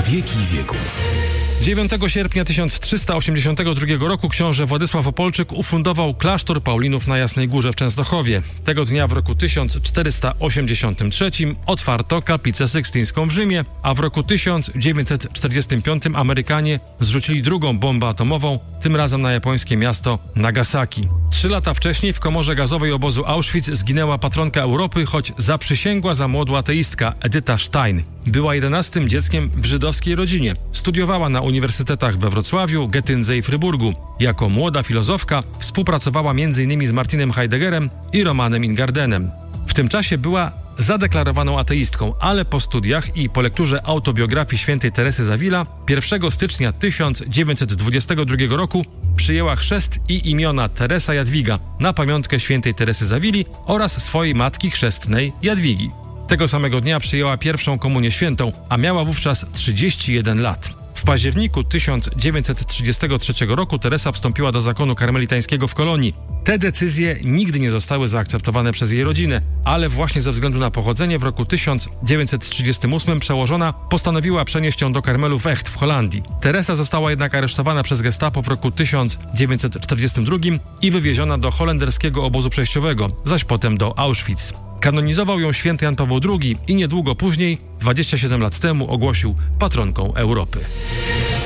wieki wieków. 9 sierpnia 1382 roku książę Władysław Opolczyk ufundował klasztor Paulinów na Jasnej Górze w Częstochowie. Tego dnia w roku 1483 otwarto kaplicę sykstyńską w Rzymie, a w roku 1945 Amerykanie zrzucili drugą bombę atomową, tym razem na japońskie miasto Nagasaki. 3 lata wcześniej w komorze gazowej obozu Auschwitz zginęła patronka Europy, choć zaprzysięgła za młodu ateistka Edyta Stein. Była 11. dzieckiem w żydowskiej rodzinie. Studiowała na uniwersytetach we Wrocławiu, Getyndze i Fryburgu. Jako młoda filozofka współpracowała m.in. z Martinem Heideggerem i Romanem Ingardenem. W tym czasie była zadeklarowaną ateistką, ale po studiach i po lekturze autobiografii świętej Teresy z Avila 1 stycznia 1922 roku przyjęła chrzest i imiona Teresa Jadwiga na pamiątkę świętej Teresy z Avili oraz swojej matki chrzestnej Jadwigi. Tego samego dnia przyjęła pierwszą komunię świętą, a miała wówczas 31 lat. W październiku 1933 roku Teresa wstąpiła do zakonu karmelitańskiego w Kolonii. Te decyzje nigdy nie zostały zaakceptowane przez jej rodzinę, ale właśnie ze względu na pochodzenie w roku 1938 przełożona postanowiła przenieść ją do Karmelu w Echt w Holandii. Teresa została jednak aresztowana przez Gestapo w roku 1942 i wywieziona do holenderskiego obozu przejściowego, zaś potem do Auschwitz. Kanonizował ją święty Jan Paweł II i niedługo później, 27 lat temu, ogłosił patronką Europy.